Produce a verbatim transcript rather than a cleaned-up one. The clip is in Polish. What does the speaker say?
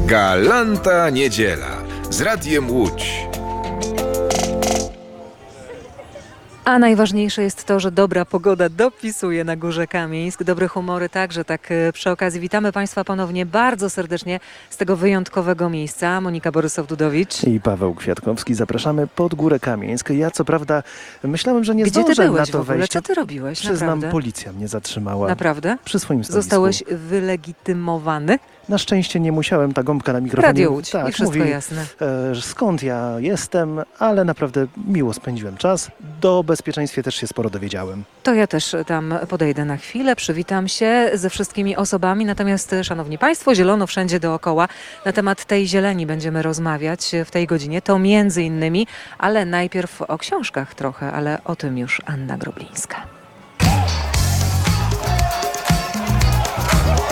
Galanta niedziela z Radiem Łódź. A najważniejsze jest to, że dobra pogoda dopisuje na Górze Kamieńsk. Dobre humory także. Tak przy okazji witamy Państwa ponownie bardzo serdecznie z tego wyjątkowego miejsca. Monika Borysow-Dudowicz I Paweł Kwiatkowski. Zapraszamy pod Górę Kamieńsk. Ja co prawda myślałem, że nie Gdzie ty zdążę byłeś na w to ogóle? wejść. Co ty robiłeś? Przyznam, Naprawdę? policja mnie zatrzymała. Naprawdę? Przy swoim stoisku. Zostałeś wylegitymowany? Na szczęście nie musiałem, ta gąbka na mikrofonie. Radio Łódź tak, i wszystko mówi, jasne. E, skąd ja jestem, ale naprawdę miło spędziłem czas. Do bezpieczeństwie też się sporo dowiedziałem. To ja też tam podejdę na chwilę, przywitam się ze wszystkimi osobami. Natomiast, szanowni Państwo, zielono wszędzie dookoła. Na temat tej zieleni będziemy rozmawiać w tej godzinie. To między innymi, ale najpierw o książkach trochę, ale o tym już Anna Groblińska.